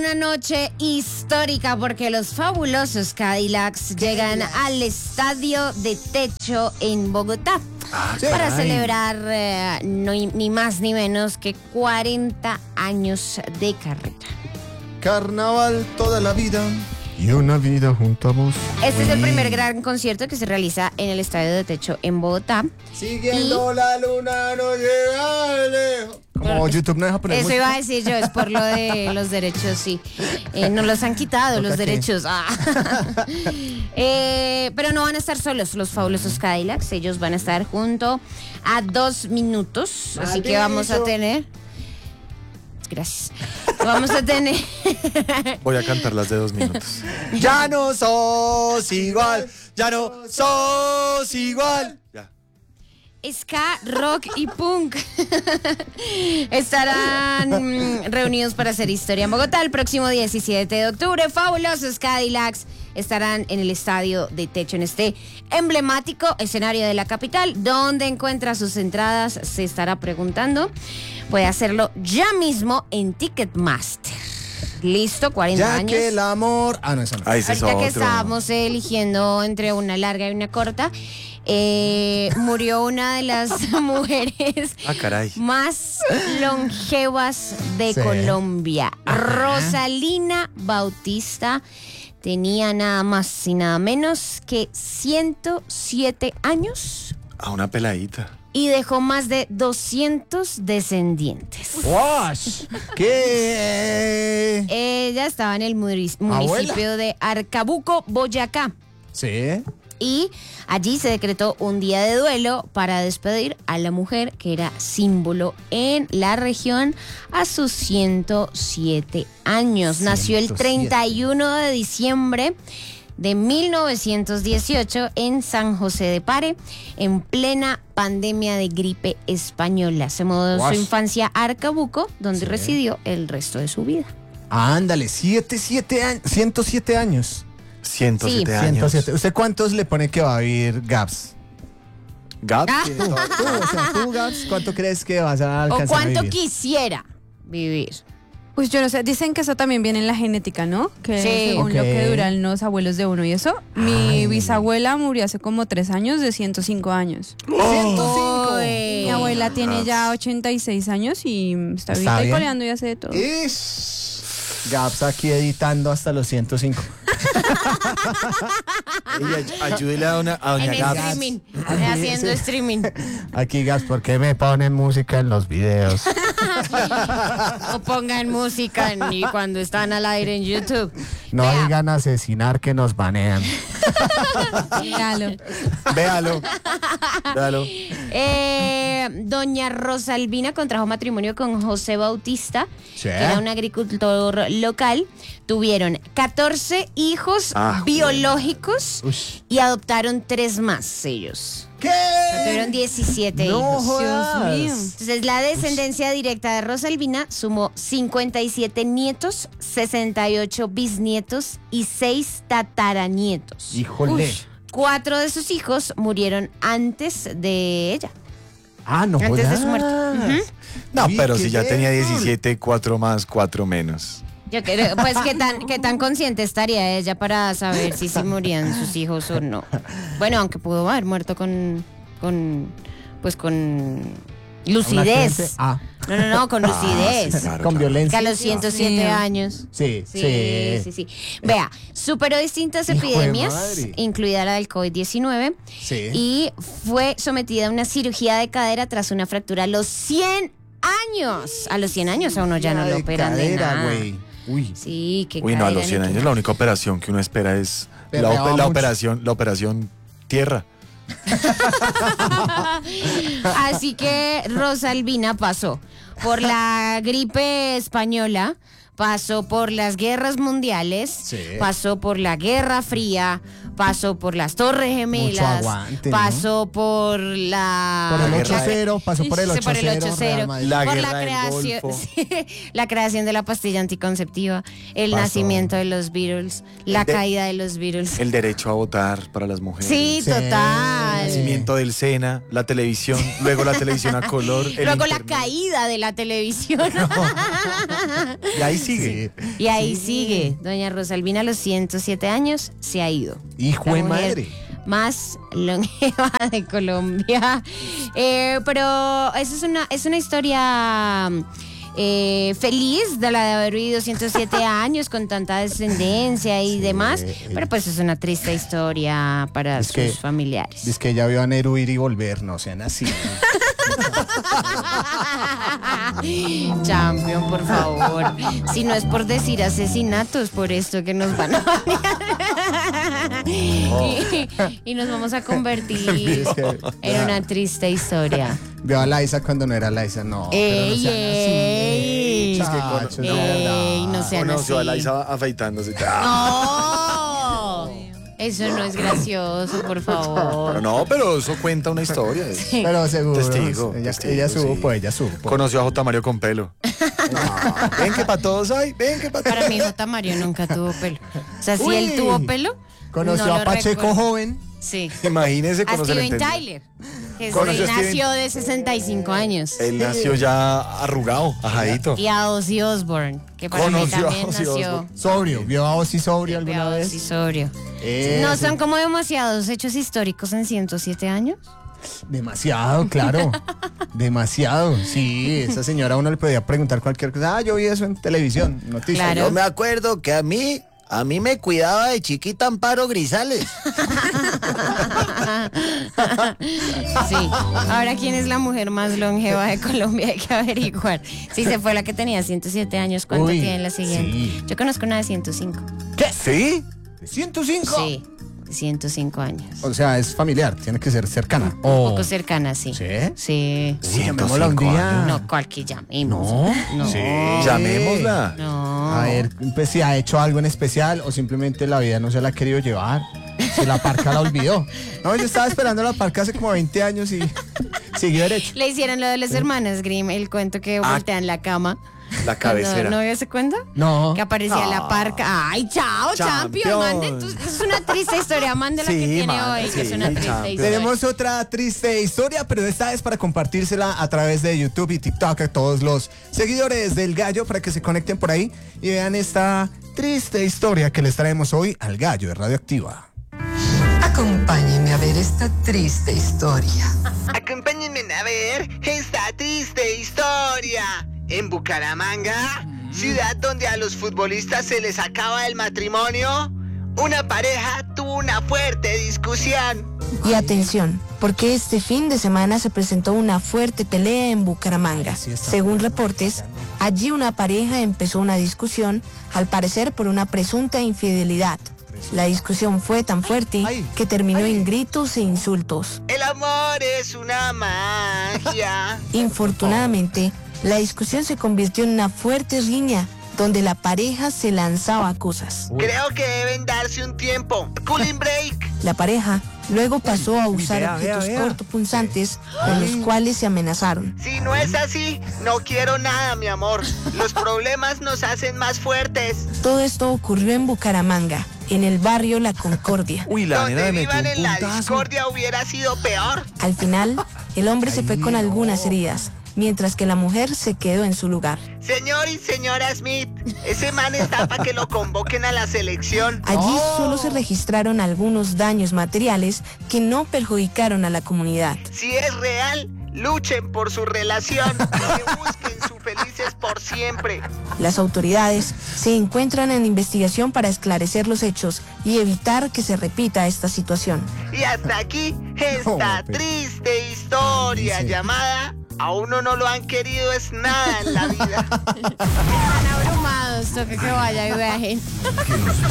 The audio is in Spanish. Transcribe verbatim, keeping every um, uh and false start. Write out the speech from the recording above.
una noche histórica porque los fabulosos Cadillacs llegan al estadio de Techo en Bogotá Ah, para caray. celebrar eh, no, ni más ni menos que cuarenta años de carrera. Carnaval toda la vida y una vida junto a vos. Este es el Uy. primer gran concierto que se realiza en el estadio de Techo en Bogotá. Siguiendo la luna no llega lejos. Como YouTube no deja poner Eso música. iba a decir yo, es por lo de los derechos, sí. Eh, nos los han quitado Toca los que- derechos. Ah. Eh, pero no van a estar solos los fabulosos Cadillacs. Ellos van a estar junto a dos minutos. Así que vamos a Maldito. tener. Gracias. Vamos a tener. Voy a cantar las de dos minutos. Ya no sos igual, ya no sos igual. Ya. Ska, rock y punk estarán mm, reunidos para hacer historia en Bogotá el próximo diecisiete de octubre. Fabulosos Cadillacs estarán en el estadio de Techo, en este emblemático escenario de la capital. ¿Dónde encuentra sus entradas? Se estará preguntando. Puede hacerlo ya mismo en Ticketmaster. Listo, cuarenta Ya años. que el amor. Ah, no, eso no. Ah, ese es Ahorita que otro. estábamos eligiendo entre una larga y una corta, eh, murió una de las mujeres Ah, caray. más longevas de Sí. Colombia. Rosalina Bautista tenía nada más y nada menos que ciento siete años A una peladita. y dejó más de doscientos descendientes. Wash. ¿Qué? Ella estaba en el muris- Abuela. municipio de Arcabuco, Boyacá. Sí. Y allí se decretó un día de duelo para despedir a la mujer que era símbolo en la región a sus ciento siete años. Nació el ciento siete. treinta y uno de diciembre de mil novecientos dieciocho en San José de Pare, en plena pandemia de gripe española. Se mudó Guash. su infancia a Arcabuco, donde Sí. residió el resto de su vida. Ándale, siete, siete años. ciento siete años. ciento siete Sí. años. ciento siete. ¿Usted cuántos le pone que va a vivir Gaps? Gap. Ah. tiene Tú, todo. tú, o sea, tú, Gaps, ¿cuánto crees que vas a ¿O alcanzar cuánto a vivir? quisiera vivir? Pues yo no sé, dicen que eso también viene en la genética, ¿no? Que Sí. según lo Ok. que duran los abuelos de uno y eso. Mi Ay. bisabuela murió hace como tres años de ciento cinco años. ciento cinco. Uy. Mi abuela tiene ya ochenta y seis años y está, Está vivita y bien. coleando y hace de todo. Ish. Gaps aquí editando hasta los ciento cinco. Ey, ay- ayúdele a, una, a doña En Gap. streaming, Aquí, haciendo sí. streaming. Aquí, Gaps, ¿por qué me ponen música en los videos? O pongan música en- y cuando están al aire en YouTube. No Vea, digan asesinar que nos banean. Míralo. Véalo. Véalo. eh, doña Rosalvina contrajo matrimonio con José Bautista, Sí. que era un agricultor local. Tuvieron catorce hijos Ah, biológicos Ush. y adoptaron tres más ellos. ¿Qué? Tuvieron diecisiete No hijos. jodas. Dios mío. Entonces, la descendencia directa de Rosalvina sumó cincuenta y siete nietos, sesenta y ocho bisnietos y seis tataranietos. Híjole. Ush. Cuatro de sus hijos murieron antes de ella. Ah, no Antes de jodas. su muerte. Ujú. No, Uy, pero qué si ya tenía bien. diecisiete, cuatro más, cuatro menos. Yo creo, pues, ¿qué tan, qué tan consciente estaría ella para saber si se morían sus hijos o no? Bueno, aunque pudo haber muerto con, con pues, con Un lucidez. accidente. Ah, No, no, no, con lucidez. sí, claro, con claro. Que a violencia. los ciento siete mío. años. Sí, Sí, sí. sí, sí. Vea, superó distintas Hijo de epidemias, madre. incluida la del COVID diecinueve, Sí. y fue sometida a una cirugía de cadera tras una fractura a los cien años. A los cien años a uno ya no La lo de operan de cadera, nada. güey. Uy. Sí, que Uy, no, a cadera los cien ni años que- la única operación que uno espera es la, Perreaba op- la mucho. operación, la operación tierra. Así que Rosalvina pasó por la gripe española, pasó por las guerras mundiales, Sí. pasó por la Guerra Fría, pasó por las Torres Gemelas, Mucho aguante, ¿no? pasó por la... Por el La ocho guerra- cero, pasó por el Sí, ocho por el cero. ocho cero, Real Madrid. La por guerra la del creación, Golfo. sí, la creación de la pastilla anticonceptiva, el Pasó. nacimiento de los Beatles, la de- caída de los Beatles. El derecho a votar para las mujeres. Sí, Sí. total. nacimiento del Sena, la televisión, luego la televisión a color. el Luego la internet. caída de la televisión. Y ahí sigue. Y ahí sigue. Doña Rosalvina a los ciento siete años se ha ido. Hijo La de mujer madre. más longeva de Colombia. Eh, pero esa es una, es una historia eh, feliz de la de haber vivido ciento siete años con tanta descendencia y demás. Pero pues es una triste historia para Es sus que- familiares. Es que ya vio a Nero ir y volver, no sean así. Champion, por favor. Si no es por decir asesinatos, por esto que nos van a banear. y, y nos vamos a convertir Es que- en una triste historia. Vio a Laisa cuando no era Laisa, no. pero no Ey, sean ey. así, Es que con- muchachos, de Ey, verdad. no sean Conoció a así. Laisa afeitándose. No, eso no es gracioso, por Pero favor. no, pero eso cuenta una historia. Pero seguro. Testigo, ella, testigo, ella sí. supo, ella supo. Conoció a J. Mario con pelo. Ah, ven que para todos hay, ven que para todos. Para mí, J. Mario nunca tuvo pelo. O sea, si Uy. él tuvo pelo. Conoció no a lo Pacheco recuerdo. joven. Sí. Imagínese A cómo se le Steven entendió. Tyler, que Conoció sí a Steven- nació de sesenta y cinco años. Él nació ya arrugado, ajadito. Y a Ozzy Osbourne, que para mí Conoció a también Ozzy nació. Osbourne. Sobrio. ¿Vio a Ozzy sobrio Vio alguna a vez? Ozzy sobrio. Eh, ¿No sí. son como demasiados hechos históricos en ciento siete años? Demasiado, claro. Demasiado. Sí, esa señora a uno le podía preguntar cualquier cosa. Ah, yo vi eso en televisión, noticias. Claro. Yo me acuerdo que a mí, a mí me cuidaba de chiquita Amparo Grisales. Sí. Ahora, ¿quién es la mujer más longeva de Colombia? Hay que averiguar. Sí, se fue la que tenía ciento siete años. ¿Cuánto Uy, tiene la siguiente? sí. Yo conozco una de ciento cinco. ¿Qué? ¿Sí? ¿ciento cinco? Sí, ciento cinco años. O sea, es familiar, tiene que ser cercana. Un Oh. poco cercana, sí. ¿Sí? Sí. Uy, llamémosla un día. No, cual que llamemos. No. No. Sí. Llamémosla. No. A ver, pues si ha hecho algo en especial o simplemente la vida no se la ha querido llevar. Si la parca la olvidó. No, yo estaba esperando la parca hace como veinte años y siguió derecho. Le hicieron lo de las hermanas Grimm, el cuento que Ah. voltean la cama. La Cuando- cabecera. ¿No vio ese cuento? No. Que aparecía la parca. Ay, chao, champion. Champion. Mande tu- es una triste historia. Mande la Sí, que tiene mande, hoy, que es sí, una triste champion. historia. Tenemos otra triste historia, pero esta es para compartírsela a través de YouTube y TikTok a todos los seguidores del Gallo para que se conecten por ahí y vean esta triste historia que les traemos hoy al Gallo de Radioactiva. Acompáñenme a ver esta triste historia. Acompáñenme a ver esta triste historia. En Bucaramanga, ciudad donde a los futbolistas se les acaba el matrimonio, una pareja tuvo una fuerte discusión. Y atención, porque este fin de semana se presentó una fuerte pelea en Bucaramanga. Según reportes, allí una pareja empezó una discusión, al parecer por una presunta infidelidad. La discusión fue tan fuerte que terminó en gritos e insultos. El amor es una magia. Infortunadamente, la discusión se convirtió en una fuerte riña, donde la pareja se lanzaba cosas. Creo que deben darse un tiempo. Cooling break. La pareja luego pasó a Uy, usar vea, vea, objetos vea. cortopunzantes con los cuales se amenazaron. Si no es así, no quiero nada, mi amor. Los problemas nos hacen más fuertes. Todo esto ocurrió en Bucaramanga, en el barrio La Concordia. Uy, la nena Donde le metió vivan un en la puntazo. discordia hubiera sido peor. Al final, el hombre se fue con algunas heridas, mientras que la mujer se quedó en su lugar. Señor y señora Smith, ese man está para que lo convoquen a la selección. Allí solo se registraron algunos daños materiales que no perjudicaron a la comunidad. Si es real, luchen por su relación y que busquen su felices por siempre. Las autoridades se encuentran en investigación para esclarecer los hechos y evitar que se repita esta situación. Y hasta aquí esta Oh, pero- triste historia Sí. llamada A uno no lo han querido es nada en la vida. Están abrumados, toca que vaya y viajen.